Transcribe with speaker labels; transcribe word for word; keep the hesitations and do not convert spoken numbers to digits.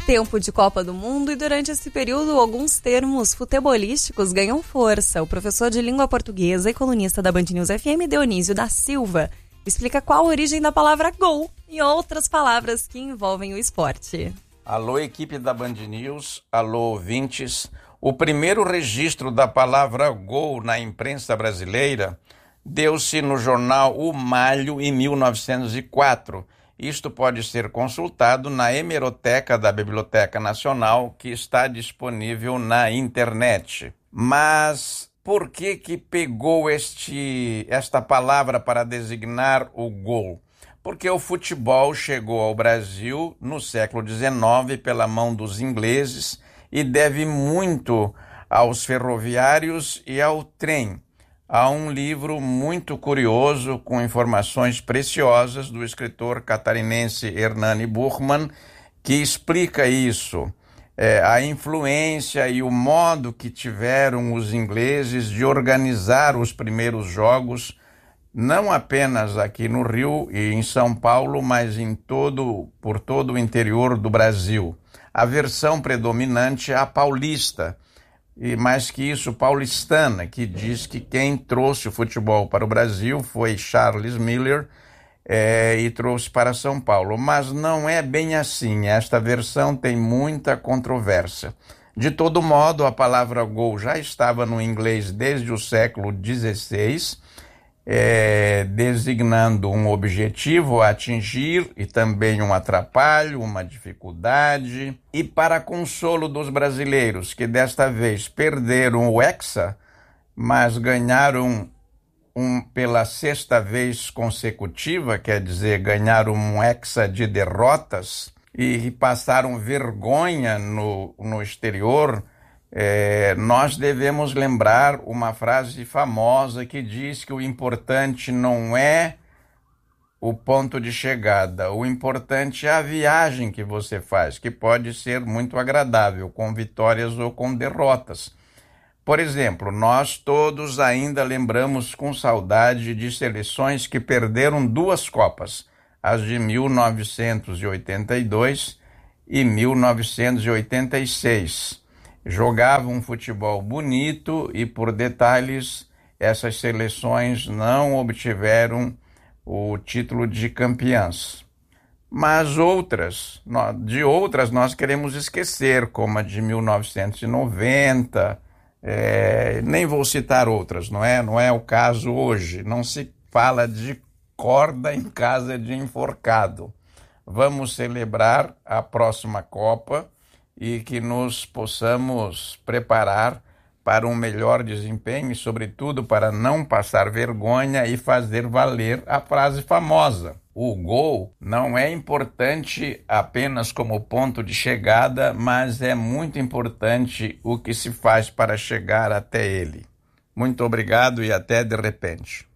Speaker 1: tempo de Copa do Mundo e durante esse período alguns termos futebolísticos ganham força. O professor de língua portuguesa e colunista da Band News F M, Dionísio da Silva, explica qual a origem da palavra gol e outras palavras que envolvem o esporte.
Speaker 2: Alô, equipe da Band News, alô, ouvintes. O primeiro registro da palavra gol na imprensa brasileira deu-se no jornal O Malho em mil novecentos e quatro. Isto pode ser consultado na hemeroteca da Biblioteca Nacional, que está disponível na internet. Mas por que que pegou este, esta palavra para designar o gol? Porque o futebol chegou ao Brasil no século dezenove pela mão dos ingleses e deve muito aos ferroviários e ao trem. Há um livro muito curioso com informações preciosas do escritor catarinense Hernani Burman que explica isso, é, a influência e o modo que tiveram os ingleses de organizar os primeiros jogos, não apenas aqui no Rio e em São Paulo, mas em todo, por todo o interior do Brasil. A versão predominante é a paulista, e mais que isso, paulistana, que diz que quem trouxe o futebol para o Brasil foi Charles Miller é, e trouxe para São Paulo. Mas não é bem assim, esta versão tem muita controvérsia. De todo modo, a palavra gol já estava no inglês desde o século dezesseis, é, designando um objetivo a atingir e também um atrapalho, uma dificuldade. E para consolo dos brasileiros, que desta vez perderam o Hexa, mas ganharam um, pela sexta vez consecutiva, quer dizer, ganharam um Hexa de derrotas e passaram vergonha no, no exterior, É, nós devemos lembrar uma frase famosa que diz que o importante não é o ponto de chegada, o importante é a viagem que você faz, que pode ser muito agradável, com vitórias ou com derrotas. Por exemplo, nós todos ainda lembramos com saudade de seleções que perderam duas Copas, as de mil novecentos e oitenta e dois e mil novecentos e oitenta e seis. Jogavam um futebol bonito e, por detalhes, essas seleções não obtiveram o título de campeãs. Mas outras, de outras nós queremos esquecer, como a de mil novecentos e noventa, é, nem vou citar outras, não é? Não é o caso hoje, não se fala de corda em casa de enforcado. Vamos celebrar a próxima Copa e que nos possamos preparar para um melhor desempenho e, sobretudo, para não passar vergonha e fazer valer a frase famosa. O gol não é importante apenas como ponto de chegada, mas é muito importante o que se faz para chegar até ele. Muito obrigado e até de repente.